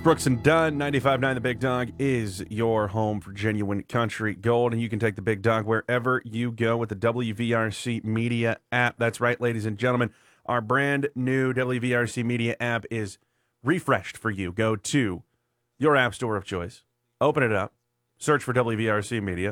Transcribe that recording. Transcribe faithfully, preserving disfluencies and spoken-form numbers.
Brooks and Dunn, ninety-five point nine The Big Dog is your home for genuine country gold, and you can take the Big Dog wherever you go with the W V R C Media app. That's right, ladies and gentlemen. Our brand new W V R C Media app is refreshed for you. Go to your app store of choice, open it up, search for W V R C Media,